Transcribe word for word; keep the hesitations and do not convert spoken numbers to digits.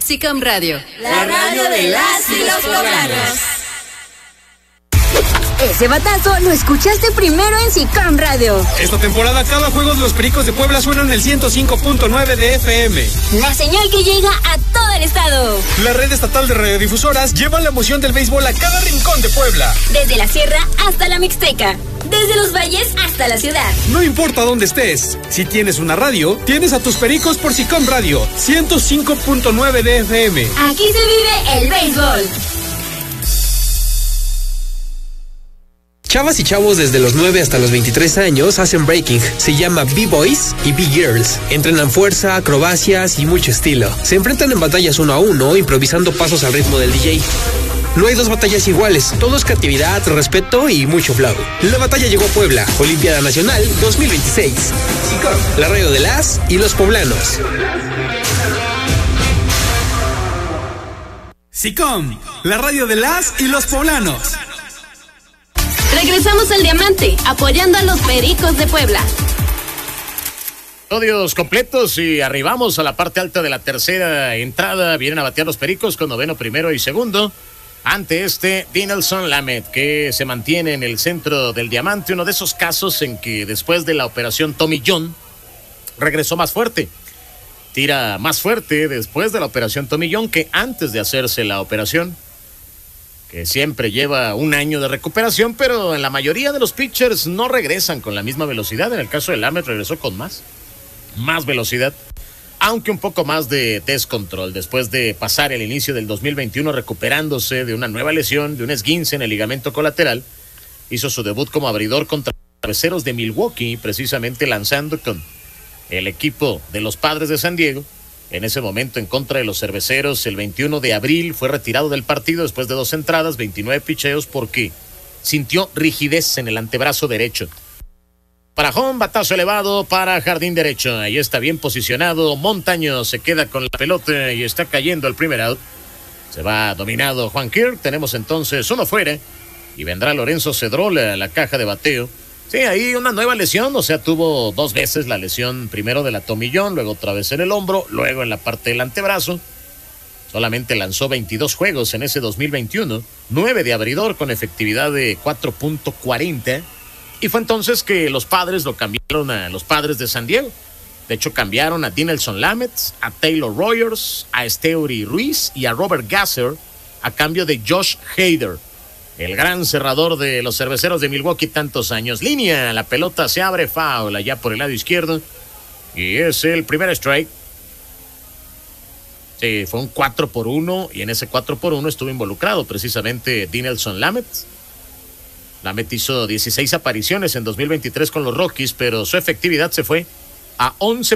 SICOM Radio, la radio de las y los poblanos. Ese batazo lo escuchaste primero en SICOM Radio. Esta temporada cada juego de los Pericos de Puebla suena en el ciento cinco punto nueve de F M. La señal que llega a todo el estado. La red estatal de radiodifusoras lleva la emoción del béisbol a cada rincón de Puebla. Desde la sierra hasta la Mixteca. Desde los valles hasta la ciudad. No importa dónde estés, si tienes una radio, tienes a tus Pericos por SICOM Radio, ciento cinco punto nueve de F M. Aquí se vive el béisbol. Chavas y chavos desde los nueve hasta los veintitrés años hacen breaking. Se llama B-Boys y B-Girls. Entrenan fuerza, acrobacias y mucho estilo. Se enfrentan en batallas uno a uno, improvisando pasos al ritmo del D J. No hay dos batallas iguales, todo es creatividad, respeto y mucho flow. La batalla llegó a Puebla, Olimpiada Nacional dos mil veintiséis. SICOM, la radio de las y los poblanos. SICOM, la radio de las y los poblanos. Regresamos al Diamante, apoyando a los Pericos de Puebla. Episodios completos y arribamos a la parte alta de la tercera entrada. Vienen a batear los Pericos con noveno, primero y segundo. Ante este, Dinelson Lamet, que se mantiene en el centro del Diamante. Uno de esos casos en que después de la operación Tommy John regresó más fuerte. Tira más fuerte después de la operación Tommy John que antes de hacerse la operación, que siempre lleva un año de recuperación, pero en la mayoría de los pitchers no regresan con la misma velocidad. En el caso de Lamet regresó con más, más velocidad, aunque un poco más de descontrol, después de pasar el inicio del dos mil veintiuno recuperándose de una nueva lesión, de un esguince en el ligamento colateral. Hizo su debut como abridor contra los Cerveceros de Milwaukee, precisamente lanzando con el equipo de los Padres de San Diego. En ese momento en contra de los Cerveceros, el veintiuno de abril, fue retirado del partido después de dos entradas, veintinueve picheos, porque sintió rigidez en el antebrazo derecho. Para home, batazo elevado para jardín derecho. Ahí está bien posicionado. Montaño se queda con la pelota y está cayendo el primer out. Se va dominado Juan Kirk. Tenemos entonces uno fuera y vendrá Lorenzo Cedrola a la caja de bateo. Sí, ahí una nueva lesión, o sea, tuvo dos veces la lesión, primero de la Tommy John, luego otra vez en el hombro, luego en la parte del antebrazo. Solamente lanzó veintidós juegos en ese dos mil veintiuno, nueve de abridor con efectividad de cuatro punto cuarenta, y fue entonces que los Padres lo cambiaron a los Padres de San Diego. De hecho, cambiaron a Dinelson Lamet, a Taylor Rogers, a Esteury Ruiz y a Robert Gasser a cambio de Josh Hader, el gran cerrador de los Cerveceros de Milwaukee tantos años. Línea, la pelota se abre, foul allá por el lado izquierdo. Y es el primer strike. Sí, fue un cuatro por uno y en ese cuatro por uno estuvo involucrado precisamente Dinelson Lamet. Lamet hizo dieciséis apariciones en dos mil veintitrés con los Rockies, pero su efectividad se fue a once